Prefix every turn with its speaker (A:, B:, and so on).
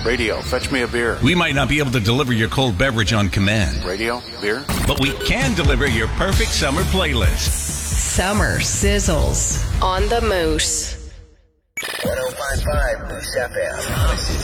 A: Radio, fetch me a beer.
B: We might not be able to deliver your cold beverage on command.
A: Radio, beer.
B: But we can deliver your perfect summer playlist.
C: Summer sizzles on the Moose.
D: 105.5 Moose FM.